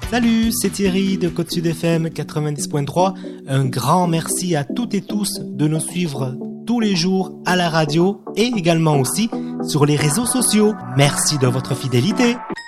Salut, c'est Thierry de Côte Sud FM 90.3. Un grand merci à toutes et tous de nous suivre tous les jours à la radio et également aussi sur les réseaux sociaux. Merci de votre fidélité.